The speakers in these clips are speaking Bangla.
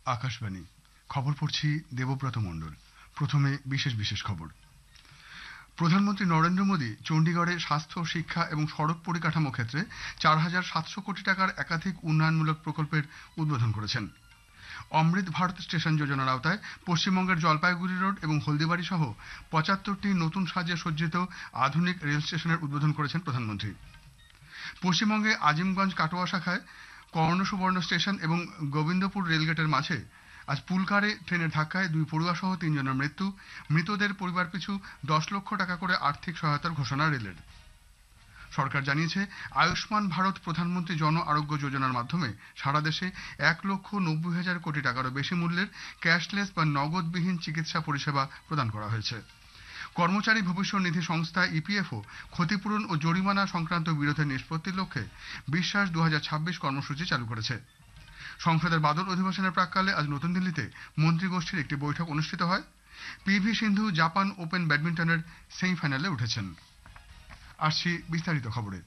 আকাশবাণী খবর পড়ছি দেবব্রত মণ্ডল। প্রথমে বিশেষ খবর। প্রধানমন্ত্রী নরেন্দ্র মোদী চণ্ডীগড়ে স্বাস্থ্য, শিক্ষা এবং সড়ক পরিকাঠামো ক্ষেত্রে ৪,৭০০ কোটি টাকার একাধিক উন্নয়নমূলক প্রকল্পের উদ্বোধন করেছেন। অমৃত ভারত স্টেশন যোজনার আওতায় পশ্চিমবঙ্গের জলপাইগুড়ি রোড এবং হলদিবাড়ি সহ ৭৫টি নতুন সাজে সজ্জিত আধুনিক রেল স্টেশনের উদ্বোধন করেছেন প্রধানমন্ত্রী। পশ্চিমবঙ্গে আজিমগঞ্জ কাটোয়া শাখায় কর্ণসুবর্ণ স্টেশন এবং গোবিন্দপুর রেলগেটের মাঝে আজ পুলকারে ট্রেনের ধাক্কায় ২ পড়ুয়া সহ ৩ জনের মৃত্যু। মৃতদের পরিবার পিছু ১০ লক্ষ টাকা করে আর্থিক সহায়তার ঘোষণা রেলের। সরকার জানিয়েছে, আয়ুষ্মান ভারত প্রধানমন্ত্রী জন আরোগ্য যোজনার মাধ্যমে সারা দেশে ১,৯০,০০০ কোটি টাকারও বেশি মূল্যের ক্যাশলেস বা নগদবিহীন চিকিৎসা পরিষেবা প্রদান করা হয়েছে। কর্মচারী ভবিষ্যৎ নিধি সংস্থা ইপিএফও ক্ষতিপূরণ ও জরিমানা সংক্রান্ত বিরোধের নিষ্পত্তির লক্ষ্যে বিশ্বাস ২০২৬ কর্মসূচি চালু করেছে। সংসদের বাদল অধিবেশনের প্রাক্কালে আজ নতুন দিল্লিতে মন্ত্রীগোষ্ঠীর একটি বৈঠক অনুষ্ঠিত হয়। পিভি সিন্ধু জাপান ওপেন ব্যাডমিন্টনের সেমিফাইনালে উঠেছেন। আসছি বিস্তারিত খবরে।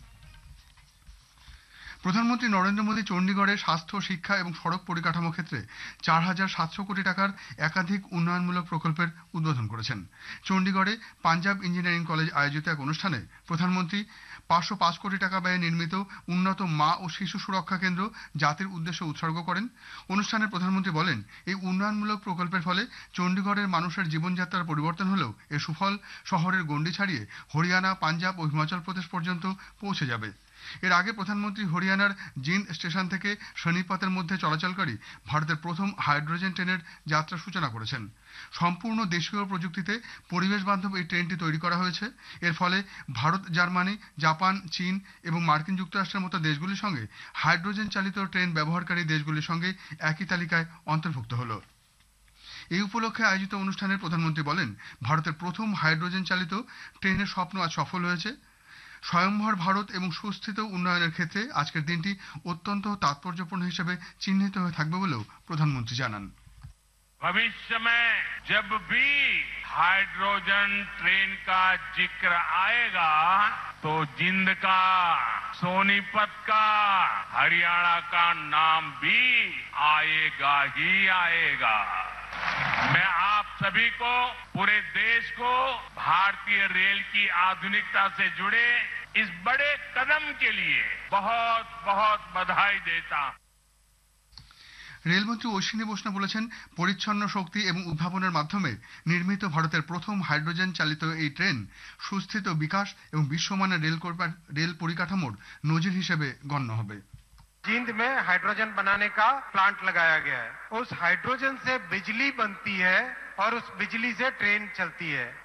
প্রধানমন্ত্রী নরেন্দ্র মোদী চণ্ডীগড়ে স্বাস্থ্য, শিক্ষা এবং সড়ক পরিকাঠামো ক্ষেত্রে ৪,৭০০ কোটি টাকার একাধিক উন্নয়নমূলক প্রকল্পের উদ্বোধন করেছেন। চণ্ডীগড়ে পাঞ্জাব ইঞ্জিনিয়ারিং কলেজ আয়োজিত এক অনুষ্ঠানে প্রধানমন্ত্রী ৫০৫ কোটি টাকা ব্যয়ে নির্মিত উন্নত মা ও শিশু সুরক্ষা কেন্দ্র জাতির উদ্দেশ্যে উৎসর্গ করেন। অনুষ্ঠানে প্রধানমন্ত্রী বলেন, এই উন্নয়নমূলক প্রকল্পের ফলে চণ্ডীগড়ের মানুষের জীবনযাত্রার পরিবর্তন হলেও এর সুফল শহরের গণ্ডি ছাড়িয়ে হরিয়ানা, পাঞ্জাব ও হিমাচল প্রদেশ পর্যন্ত পৌঁছে যাবে। এর আগে প্রধানমন্ত্রী হরিয়ানার জিন্দ স্টেশন থেকে শনিপথের মধ্যে চলাচলকারী ভারতের প্রথম হাইড্রোজেন ট্রেনের যাত্রা সূচনা করেছেন। সম্পূর্ণ দেশীয় প্রযুক্তিতে পরিবেশ বান্ধব এই ট্রেনটি তৈরি করা হয়েছে। এর ফলে ভারত, জার্মানি, জাপান, চীন এবং মার্কিন যুক্তরাষ্ট্রের মতো দেশগুলির সঙ্গে হাইড্রোজেন চালিত ট্রেন ব্যবহারকারী দেশগুলির সঙ্গে একই তালিকায় অন্তর্ভুক্ত হলো। এই উপলক্ষে আয়োজিত অনুষ্ঠানে প্রধানমন্ত্রী বলেন, ভারতের প্রথম হাইড্রোজেন চালিত ট্রেনের স্বপ্ন আজ সফল হয়েছে। স্বয়ংভর ভারত এবং সুস্থিত উন্নয়নের ক্ষেত্রে আজকের দিনটি অত্যন্ত তাৎপর্যপূর্ণ হিসেবে চিহ্নিত হয়ে থাকবে বলেও প্রধানমন্ত্রী জানান। भविष्य में जब भी हाइड्रोजन ट्रेन का जिक्र आएगा तो जिंद का, सोनीपत का, हरियाणा का नाम भी आएगा ही आएगा। मैं आप सभी को, पूरे देश को भारतीय रेल की आधुनिकता से जुड़े इस बड़े कदम के लिए बहुत बहुत बधाई देता हूं। রেলমন্ত্রী অশ্বিনী বৈষ্ণব বলেছেন, পরিচ্ছন্ন শক্তি এবং উদ্ভাবনের মাধ্যমে নির্মিত ভারতের প্রথম হাইড্রোজেন চালিত এই ট্রেন সুস্থিত বিকাশ এবং বিশ্বমানের রেল পরিকাঠামোর নজির হিসেবে গণ্য হবে। जिंद में हाइड्रोजन बनाने का प्लांट लगाया गया है। उस हाइड्रोजन से बिजली बनती है और उस बिजली से ट्रेन चलती है।